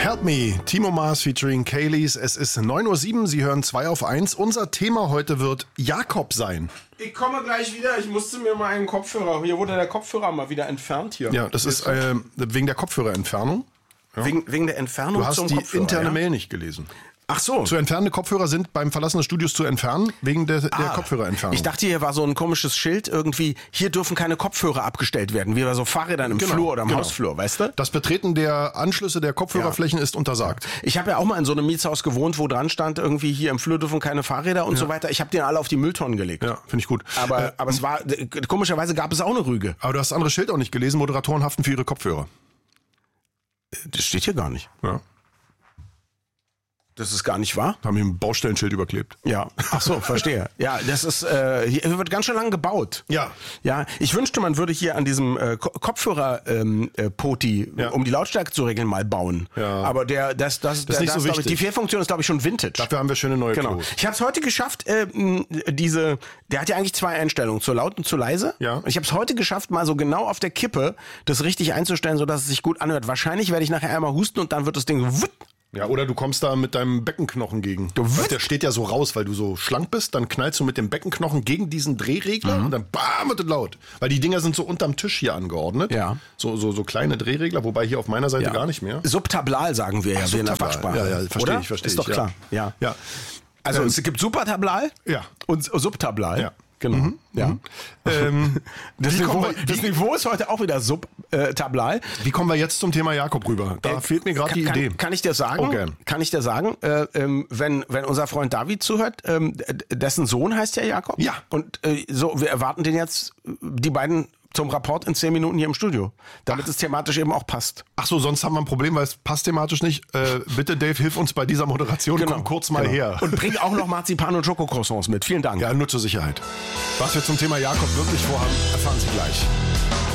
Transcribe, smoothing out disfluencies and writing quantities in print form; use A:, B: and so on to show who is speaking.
A: Help Me, Timo Maas featuring Kaylees. Es ist 9:07 Uhr, Sie hören 2 auf 1. Unser Thema heute wird Jakob sein.
B: Ich komme gleich wieder, ich musste mir mal einen Kopfhörer, hier wurde der Kopfhörer mal wieder entfernt hier.
A: Ja, das ist wegen der Kopfhörerentfernung. Ja.
B: Wegen der Entfernung
A: Du hast
B: zum
A: die
B: Kopfhörer,
A: interne
B: ja?
A: Mail nicht gelesen.
B: Ach so.
A: Zu entfernende Kopfhörer sind beim Verlassen des Studios zu entfernen, wegen der Kopfhörerentfernung.
B: Ich dachte, hier war so ein komisches Schild irgendwie, hier dürfen keine Kopfhörer abgestellt werden, wie bei so Fahrrädern im Flur oder im Hausflur, weißt du?
A: Das Betreten der Anschlüsse der Kopfhörerflächen ist untersagt.
B: Ich habe ja auch mal in so einem Mietshaus gewohnt, wo dran stand, irgendwie hier im Flur dürfen keine Fahrräder und so weiter. Ich habe den alle auf die Mülltonnen gelegt.
A: Ja, finde ich gut.
B: Aber es war, komischerweise gab es auch eine Rüge.
A: Aber du hast das andere Schild auch nicht gelesen, Moderatoren haften für ihre Kopfhörer.
B: Das steht hier gar nicht.
A: Ja.
B: Das ist gar nicht wahr?
A: Haben hier ein Baustellenschild überklebt.
B: Ja, ach so, verstehe. Ja, das ist, hier wird ganz schön lang gebaut.
A: Ja.
B: Ja, ich wünschte, man würde hier an diesem Kopfhörer-Poti, um die Lautstärke zu regeln, mal bauen.
A: Ja.
B: Aber das
A: ist nicht so wichtig.
B: die Fehlfunktion ist, glaube ich, schon Vintage.
A: Dafür haben wir schöne neue Klos.
B: Ich habe es heute geschafft, der hat ja eigentlich 2 Einstellungen, zu laut und zu leise.
A: Ja.
B: Ich habe es heute geschafft, mal so genau auf der Kippe das richtig einzustellen, sodass es sich gut anhört. Wahrscheinlich werde ich nachher einmal husten und dann wird das Ding so
A: Ja, oder du kommst da mit deinem Beckenknochen gegen. Der steht ja so raus, weil du so schlank bist, dann knallst du mit dem Beckenknochen gegen diesen Drehregler und dann bam, wird es laut. Weil die Dinger sind so unterm Tisch hier angeordnet.
B: Ja.
A: So kleine Drehregler, wobei hier auf meiner Seite gar nicht mehr.
B: Subtablal sagen wir wir in der Fachsprache.
A: Ja, verstehe ich.
B: Ist doch klar. Ja.
A: Ja.
B: Also es gibt Supertablal und Subtablal.
A: Ja.
B: Genau. Ja. Das
A: wie
B: Niveau ist heute auch wieder subtablal.
A: Wie kommen wir jetzt zum Thema Jakob rüber? Da fehlt mir gerade die Idee.
B: Kann ich dir sagen?
A: Oh, gern.
B: Kann ich dir sagen, wenn unser Freund David zuhört, dessen Sohn heißt ja Jakob.
A: Ja.
B: Und wir erwarten den jetzt, die beiden zum Rapport in 10 Minuten hier im Studio, damit es thematisch eben auch passt.
A: Ach so, sonst haben wir ein Problem, weil es passt thematisch nicht. Bitte, Dave, hilf uns bei dieser Moderation. Komm kurz mal her.
B: Und bring auch noch Marzipan und Schokocroissants mit. Vielen Dank.
A: Ja, nur zur Sicherheit. Was wir zum Thema Jakob wirklich vorhaben, erfahren Sie gleich.